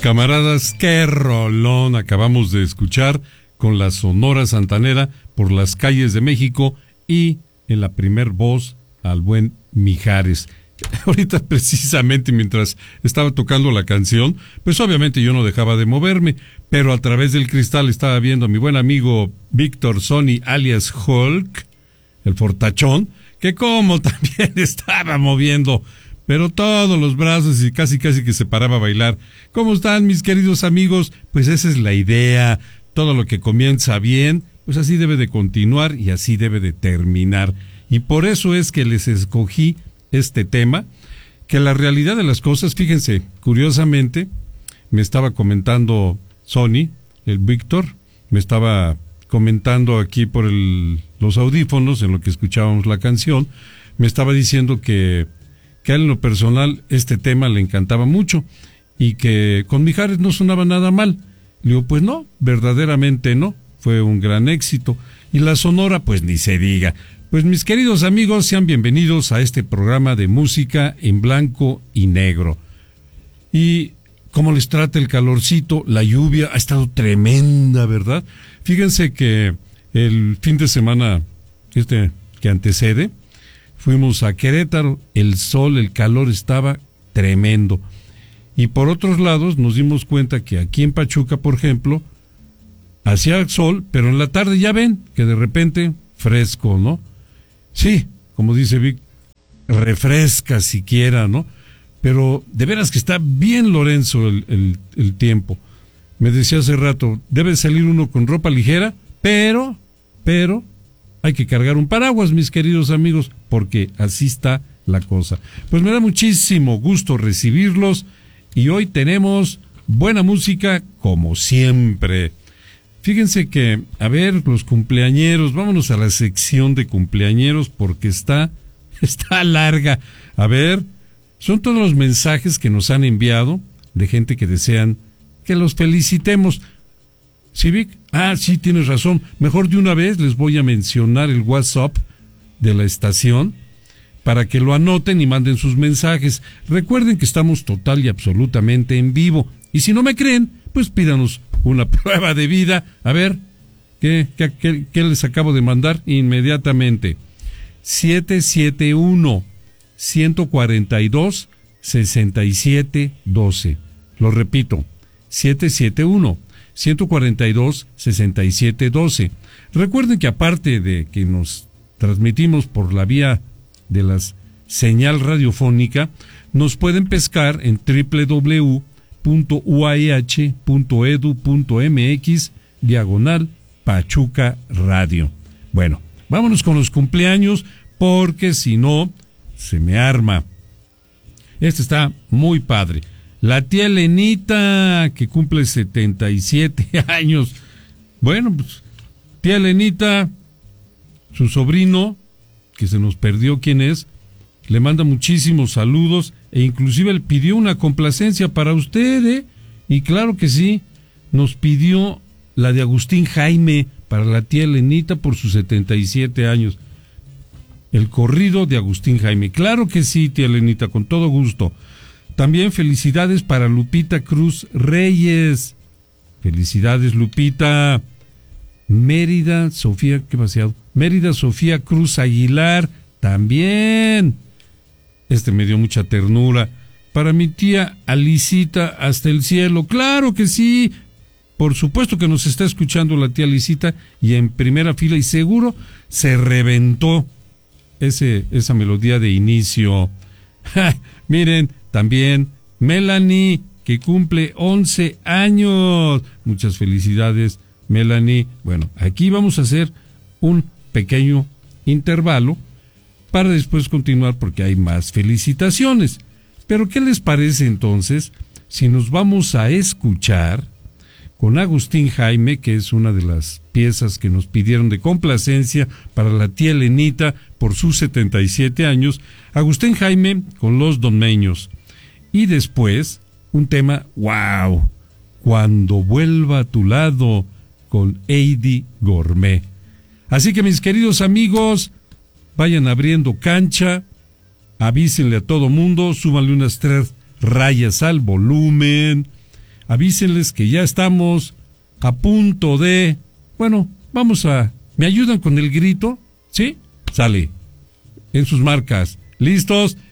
Camaradas, qué rolón acabamos de escuchar con la Sonora Santanera por las calles de México y en la primer voz al buen Mijares. Ahorita precisamente mientras estaba tocando la canción, pues obviamente yo no dejaba de moverme, pero a través del cristal estaba viendo a mi buen amigo Víctor Sony alias Hulk, el fortachón, que como también estaba moviendo, pero todos los brazos y casi que se paraba a bailar. ¿Cómo están mis queridos amigos? Pues esa es la idea, todo lo que comienza bien, pues así debe de continuar y así debe de terminar. Y por eso es que les escogí este tema, que la realidad de las cosas, fíjense, curiosamente, me estaba comentando Sony, el Víctor, me estaba comentando aquí por los audífonos, en lo que escuchábamos la canción, me estaba diciendo que a él en lo personal este tema le encantaba mucho y que con Mijares no sonaba nada mal. Le digo, pues no, verdaderamente no, fue un gran éxito. Y la Sonora, pues ni se diga. Pues mis queridos amigos, sean bienvenidos a este programa de música en blanco y negro. Y cómo les trata el calorcito, la lluvia ha estado tremenda, ¿verdad? Fíjense que el fin de semana que antecede, fuimos a Querétaro, el sol, el calor estaba tremendo. Y por otros lados nos dimos cuenta que aquí en Pachuca, por ejemplo, hacía sol, pero en la tarde ya ven que de repente fresco, ¿no? Sí, como dice Vic, refresca siquiera, ¿no? Pero de veras que está bien Lorenzo el tiempo. Me decía hace rato, debe salir uno con ropa ligera, pero hay que cargar un paraguas, mis queridos amigos, porque así está la cosa. Pues me da muchísimo gusto recibirlos y hoy tenemos buena música como siempre. Fíjense que, a ver, los cumpleañeros, vámonos a la sección de cumpleañeros porque está larga. A ver, son todos los mensajes que nos han enviado de gente que desean que los felicitemos. ¿Sí, Vic? Ah, sí, tienes razón. Mejor de una vez les voy a mencionar el WhatsApp de la estación para que lo anoten y manden sus mensajes. Recuerden que estamos total y absolutamente en vivo. Y si no me creen, pues pídanos una prueba de vida. A ver, ¿qué les acabo de mandar? Inmediatamente. 771-142-6712. Lo repito, 771-142-6712. Recuerden que aparte de que nos transmitimos por la vía de la señal radiofónica, nos pueden pescar en www.uah.edu.mx/Pachuca Radio. Bueno, vámonos con los cumpleaños porque si no, se me arma. Este está muy padre. La tía Elenita, que cumple 77 años. Bueno, pues, tía Elenita, su sobrino, que se nos perdió quién es, le manda muchísimos saludos e inclusive le pidió una complacencia para usted, ¿eh? Y claro que sí, nos pidió la de Agustín Jaime para la tía Elenita por sus 77 años. El corrido de Agustín Jaime. Claro que sí, tía Elenita, con todo gusto. También felicidades para Lupita Cruz Reyes. Felicidades, Lupita. Mérida Sofía Cruz Aguilar, también. Me dio mucha ternura. Para mi tía Alicita hasta el cielo. Claro que sí. Por supuesto que nos está escuchando la tía Alicita y en primera fila y seguro se reventó esa melodía de inicio. Miren, también Melanie, que cumple 11 años. Muchas felicidades, Melanie. Bueno, aquí vamos a hacer un pequeño intervalo para después continuar porque hay más felicitaciones. Pero ¿qué les parece entonces si nos vamos a escuchar con Agustín Jaime, que es una de las piezas que nos pidieron de complacencia para la tía Elenita por sus 77 años? Agustín Jaime con Los Domeños. Y después un tema, wow, Cuando vuelva a tu lado, con Eddie Gourmet. Así que mis queridos amigos, vayan abriendo cancha, avísenle a todo mundo, súbanle unas 3 rayas al volumen, avísenles que ya estamos a punto de... Bueno, ¿me ayudan con el grito? ¿Sí? Sale. En sus marcas. ¿Listos?